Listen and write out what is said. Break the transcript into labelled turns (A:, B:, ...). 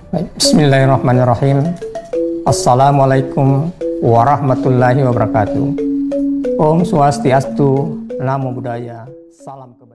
A: Bismillahirrahmanirrahim. Assalamualaikum warahmatullahi wabarakatuh. Om Swastiastu, Namo Buddhaya, salam kebajikan.